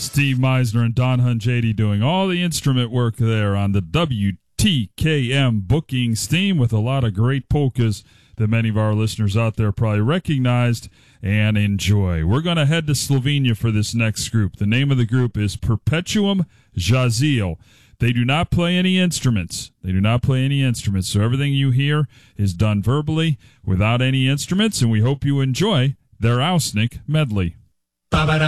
Steve Meisner and Don Hunjady doing all the instrument work there on the WTKM bookings theme with a lot of great polkas that many of our listeners out there probably recognized and enjoy. We're going to head to Slovenia for this next group. The name of the group is Perpetuum Jazil. They do not play any instruments. So everything you hear is done verbally without any instruments, and we hope you enjoy their Ausnick medley.